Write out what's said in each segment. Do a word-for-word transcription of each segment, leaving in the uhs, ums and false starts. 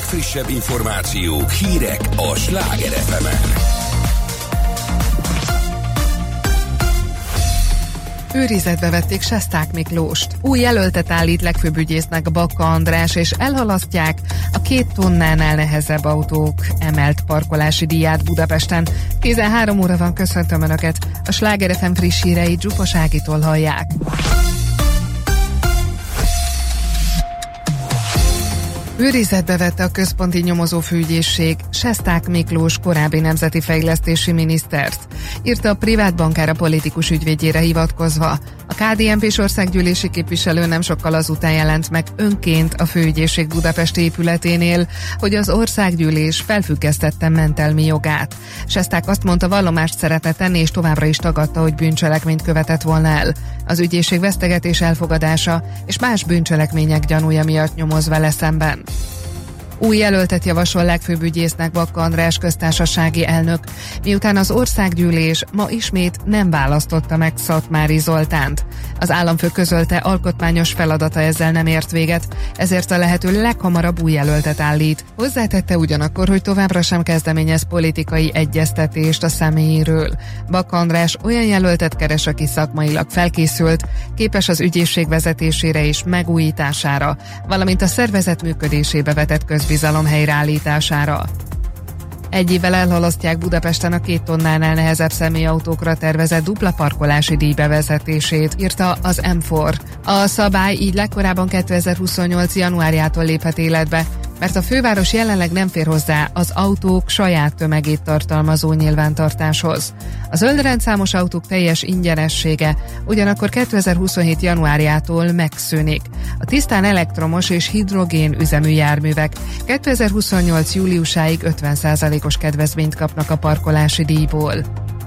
legfrissebb információk, hírek a Sláger ef emen. Őrizetbe vették Sesták Miklóst. Új jelöltet állít legfőbb ügyésznek Bakka András, és elhalasztják a két tonnánál nehezebb autók emelt parkolási díját Budapesten. tizenhárom óra van, köszöntöm Önöket. A Sláger ef em friss híreit Zsupos Ágitól hallják. Őrizetbe vette a központi nyomozófőügyészség Sesták Miklós korábbi nemzeti fejlesztési minisztert, írta a privát bankára politikus ügyvédjére hivatkozva. A ká dé en pés országgyűlési képviselő nem sokkal azután jelent meg önként a főügyészség budapesti épületénél, hogy az országgyűlés felfüggesztette mentelmi jogát. Sesták azt mondta, vallomást szeretne tenni, és továbbra is tagadta, hogy bűncselekményt követett volna el. Az ügyészség vesztegetés elfogadása és más bűncselekmények gyanúja miatt nyomoz vele szemben. Új jelöltet javasol legfőbb ügyésznek Bakka András köztársasági elnök, miután az országgyűlés ma ismét nem választotta meg Szatmári Zoltánt. Az államfő közölte, alkotmányos feladata ezzel nem ért véget, ezért a lehető leghamarabb új jelöltet állít. Hozzátette ugyanakkor, hogy továbbra sem kezdeményez politikai egyeztetést a személyéről. Bakka András olyan jelöltet keres, aki szakmailag felkészült, képes az ügyészség vezetésére és megújítására, valamint a szervezet működésébe vetett közbizalom helyreállítására. Egy évvel elhalasztják Budapesten a két tonnánál nehezebb személyautókra tervezett dupla parkolási díj bevezetését, írta az em négy. A szabály így legkorábban kétezer-huszonnyolc januárjától léphet életbe, mert a főváros jelenleg nem fér hozzá az autók saját tömegét tartalmazó nyilvántartáshoz. A zöld rendszámos autók teljes ingyenessége ugyanakkor kétezer-huszonhét januárjától megszűnik. A tisztán elektromos és hidrogén üzemű járművek kétezer-huszonnyolc júliusáig ötven százalékos kedvezményt kapnak a parkolási díjból.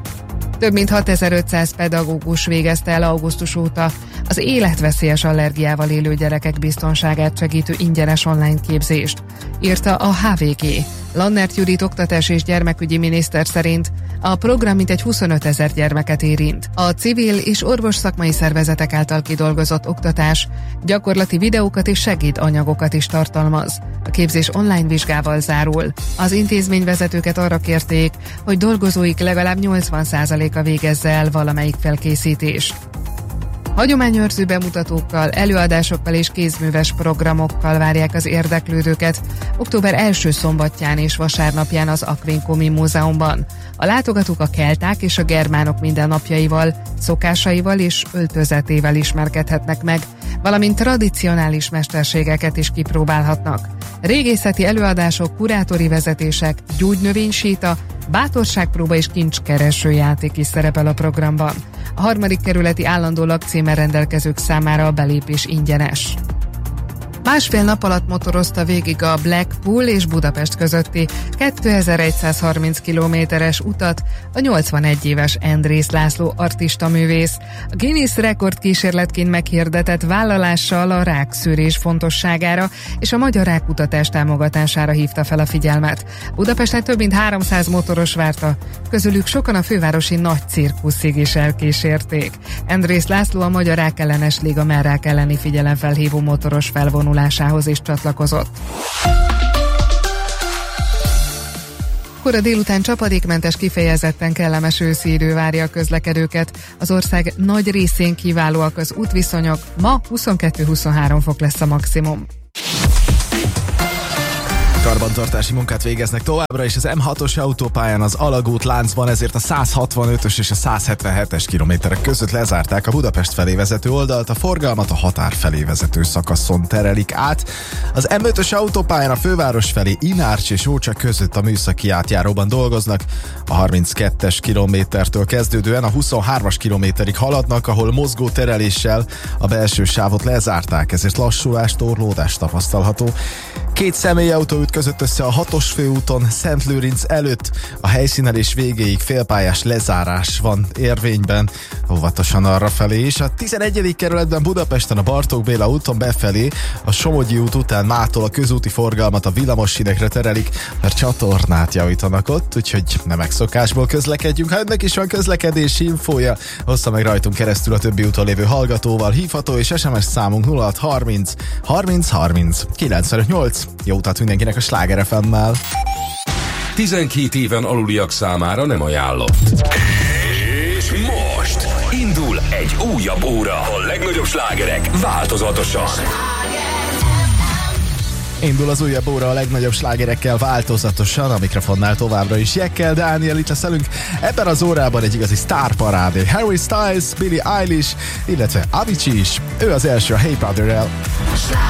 Több mint hatezer-ötszáz pedagógus végezte el augusztus óta az életveszélyes allergiával élő gyerekek biztonságát segítő ingyenes online képzést, írta a há vé gé. Lannert Judit oktatás és gyermekügyi miniszter szerint a program mintegy huszonötezer gyermeket érint. A civil és orvos szakmai szervezetek által kidolgozott oktatás gyakorlati videókat és segédanyagokat is tartalmaz. A képzés online vizsgával zárul. Az intézményvezetőket arra kérték, hogy dolgozóik legalább nyolcvan százaléka végezze el valamelyik felkészítést. Hagyományőrző bemutatókkal, előadásokkal és kézműves programokkal várják az érdeklődőket október első szombatján és vasárnapján az Aquincumi Múzeumban. A látogatók a kelták és a germánok mindennapjaival, szokásaival és öltözetével ismerkedhetnek meg, valamint tradicionális mesterségeket is kipróbálhatnak. Régészeti előadások, kurátori vezetések, gyógynövényséta, bátorságpróba és kincskereső játék is szerepel a programban. A harmadik kerületi állandó lakcímmel rendelkezők számára a belépés ingyenes. Másfél nap alatt motorozta végig a Blackpool és Budapest közötti kétezer-százharminc kilométeres utat a nyolcvanegy éves Endrész László artistaművész. A Guinness rekord kísérletként meghirdetett vállalással a rákszűrés fontosságára és a magyar rákkutatás támogatására hívta fel a figyelmet. Budapesten több mint háromszáz motoros várta, közülük sokan a fővárosi nagy cirkuszig is elkísérték. Endrész László a Magyar Rákellenes Liga merrák elleni figyelemfelhívó motoros felvonulás is csatlakozott. Kora délután csapadékmentes, kifejezetten kellemes őszi idő várja a közlekedőket. Az ország nagy részén kiválóak az útviszonyok, ma huszonkettő-huszonhárom fok lesz a maximum. Karbantartási munkát végeznek továbbra is az em hatos autópályán az Alagút láncban, ezért a száz hatvanötös és a száz hetvenhetes kilométerek között lezárták a Budapest felé vezető oldalt, a forgalmat a határ felé vezető szakaszon terelik át. Az em ötös autópályán a főváros felé Inárcs és Ócsa között a műszaki átjáróban dolgoznak, a harminckettes kilométertől kezdődően a huszonhármas kilométerig haladnak, ahol mozgó tereléssel a belső sávot lezárták, ezért lassulás, torlódás tapasztalható. Két személyautó ütközött össze a hatos főúton Szentlőrinc előtt, a helyszínelés végéig félpályás lezárás van érvényben, óvatosan arra felé is. A tizenegyedik kerületben Budapesten a Bartók Béla úton befelé, a Somogyi út után mától a közúti forgalmat a villamoshídekre terelik, mert csatornát javítanak ott, úgyhogy nem megszokásból közlekedjünk. Ha ennek is van közlekedési infója, hozza meg rajtunk keresztül a többi úton lévő hallgatóval, hívható és es em es számunk nulla hat harminc harminc harminc kilencvenöt nyolc. Jó utat mindenkinek a Sláger ef em-mel. tizenkét éven aluliak számára nem ajánlott. És most indul egy újabb óra. A legnagyobb slágerek változatosan. Indul az újabb óra a legnagyobb slágerekkel változatosan, a mikrofonnál továbbra is Jekkel, Dániel, itt lesz velünk. Ebben az órában egy igazi sztárparádé. Harry Styles, Billie Eilish, illetve Avicii is. Ő az első a Hey Brother-rel.